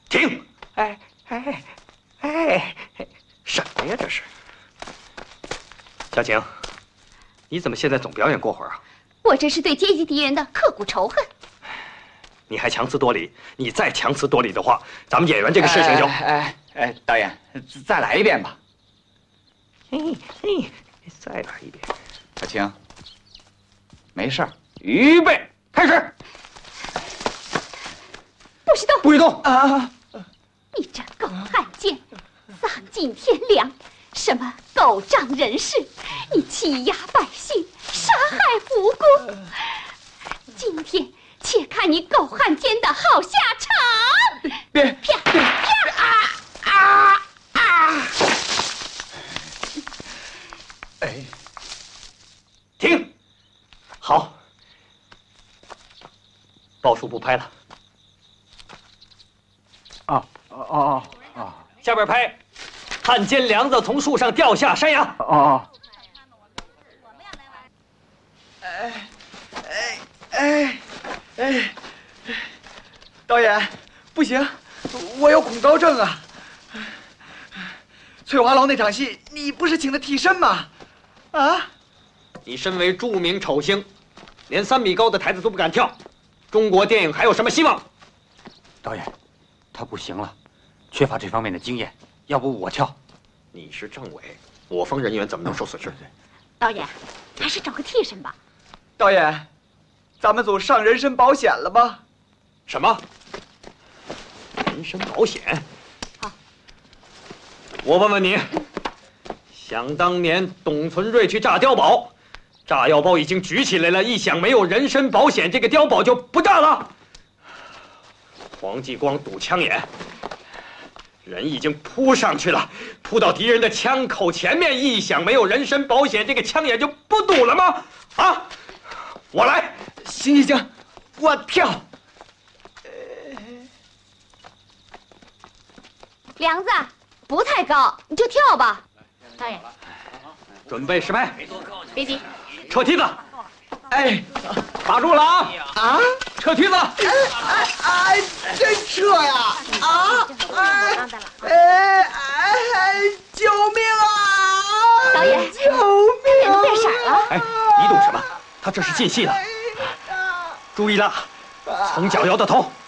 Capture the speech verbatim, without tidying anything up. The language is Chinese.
停！哎哎哎，什么呀这是？小景，你怎么现在总表演过火啊？ 我这是对阶级敌人的刻骨仇恨。 你还强词夺理，你再强词夺理的话，咱们演员这个事情就…… 哎哎哎，导演，再来一遍吧。 嘿嘿，再来一遍。 小青，没事儿，预备，开始。 不许动！ 不许动！啊！ 你这狗汉奸，丧尽天良！什么狗仗人势，你欺压百姓，杀害无辜。今天且看你狗汉奸的好下场！ 别啪啪啊啊啊！哎， 停！好，报数不拍了。 哦哦哦哦！ 下边拍，汉奸梁子从树上掉下山崖。 哦哦。 哎哎哎哎！导演，不行，我有恐高症啊！翠华楼那场戏，你不是请的替身吗？啊？ 你身为著名丑星，连三米高的台子都不敢跳，中国电影还有什么希望？ 导演，他不行了，缺乏这方面的经验，要不我跳？ 你是政委，我方人员怎么能受损失？ 导演，还是找个替身吧。 导演，咱们组上人身保险了吧？ 什么？人身保险？ 好。 我问问你，想当年董存瑞去炸碉堡，炸药包已经举起来了，一想没有人身保险，这个碉堡就不炸了。黄继光堵枪眼，人已经扑上去了，扑到敌人的枪口前面，一想没有人身保险，这个枪眼就不堵了吗？啊！我来， 行行行，我跳。 梁子不太高，你就跳吧。导演， 准备实拍， 别急， 撤梯子， 哎， 打住了啊！ 啊， 撤梯子！ 哎哎哎，真撤呀！啊！哎哎哎，救命啊！ 导演， 救命啊！ 变色了。 哎，你懂什么？他这是进戏了。注意了，从脚摇到头。